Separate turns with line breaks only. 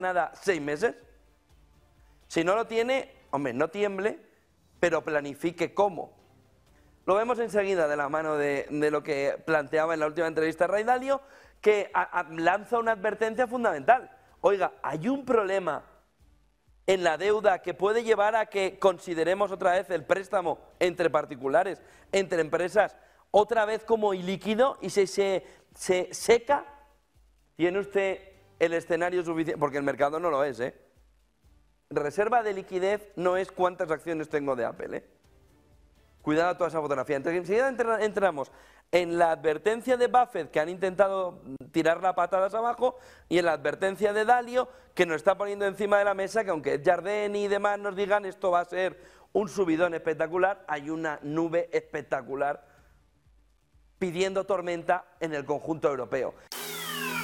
nada 6 meses? Si no lo tiene, hombre, no tiemble, pero planifique cómo. Lo vemos enseguida de la mano de lo que planteaba en la última entrevista Ray Dalio, que lanza una advertencia fundamental. Oiga, hay un problema en la deuda que puede llevar a que consideremos otra vez el préstamo entre particulares, entre empresas, otra vez como ilíquido y se seca. ¿Tiene usted el escenario suficiente? Porque el mercado no lo es, ¿eh? Reserva de liquidez no es cuántas acciones tengo de Apple, ¿eh? Cuidado a toda esa fotografía. Entonces, enseguida entramos en la advertencia de Buffett, que han intentado tirar las patadas abajo, y en la advertencia de Dalio, que nos está poniendo encima de la mesa, que aunque Jardine y demás nos digan esto va a ser un subidón espectacular, hay una nube espectacular pidiendo tormenta en el conjunto europeo.